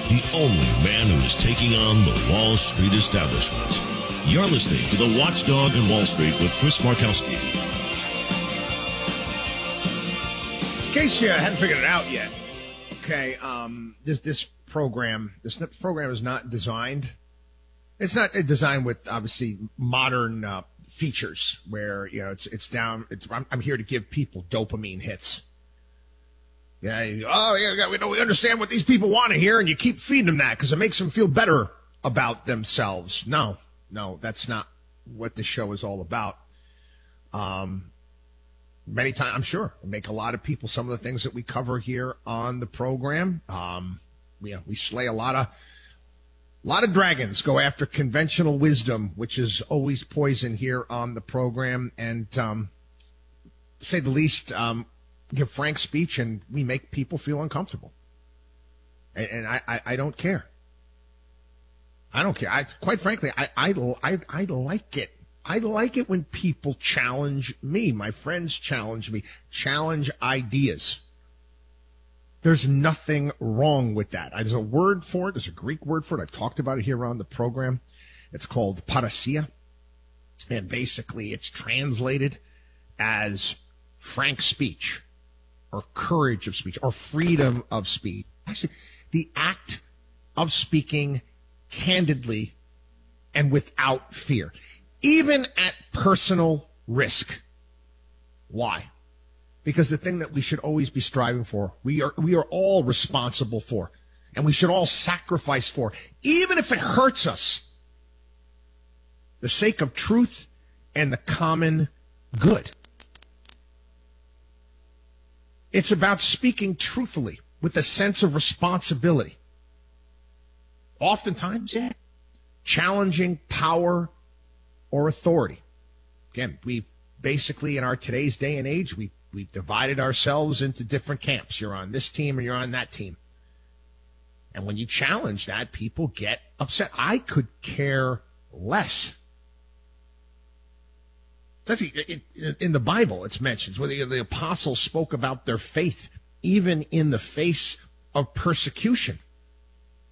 the only man who is taking on the Wall Street establishment. You're listening to The Watchdog in Wall Street with Chris Markowski. In case you hadn't figured it out yet, okay, this program is not designed. It's not designed with obviously modern features where I'm here to give people dopamine hits. Yeah, we understand what these people want to hear, and you keep feeding them that because it makes them feel better about themselves. No, that's not what this show is all about. Many times, I'm sure, make a lot of people some of the things that we cover here on the program. We slay a lot of dragons, go after conventional wisdom, which is always poison here on the program, and to say the least, give frank speech, and we make people feel uncomfortable. And I don't care. I don't care. Quite frankly, I like it. I like it when people challenge me. My friends challenge me, challenge ideas. There's nothing wrong with that. There's a word for it. There's a Greek word for it. I talked about it here on the program. It's called parasia. And basically it's translated as frank speech or courage of speech or freedom of speech. Actually, the act of speaking candidly and without fear, even at personal risk. Why? Because the thing that we should always be striving for, we are all responsible for, and we should all sacrifice for, even if it hurts us, the sake of truth and the common good. It's about speaking truthfully with a sense of responsibility. Oftentimes, challenging power or authority. Again, we've basically, in our today's day and age, we've divided ourselves into different camps. You're on this team and you're on that team. And when you challenge that, people get upset. I could care less. That's in the Bible, it's mentioned where the apostles spoke about their faith, even in the face of persecution.